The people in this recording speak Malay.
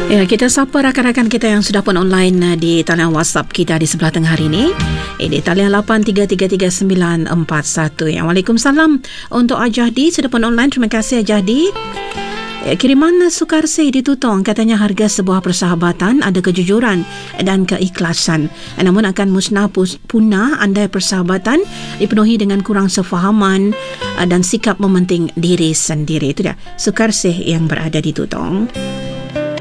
Ya, kita sapa rakan-rakan kita yang sudah pun online di talian WhatsApp kita di sebelah tengah hari ini. Di talian 83333941. Waalaikumsalam untuk Ajahdi sudah pun online. Terima kasih Ajahdi. Kiriman Sukarsih di Tutong katanya harga sebuah persahabatan ada kejujuran dan keikhlasan, namun akan musnah punah andai persahabatan dipenuhi dengan kurang sefahaman dan sikap mementing diri sendiri. Itu dia Sukarsih yang berada di Tutong.